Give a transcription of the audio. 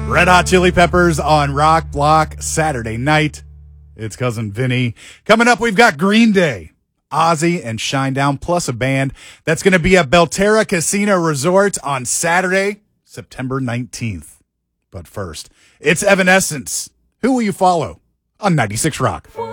Red Hot Chili Peppers on Rock Block Saturday night. It's Cousin Vinny. Coming up, we've got Green Day, Ozzy, and Shinedown, plus a band that's going to be at Belterra Casino Resort on Saturday, September 19th. But first, it's Evanescence. Who will you follow on 96 Rock?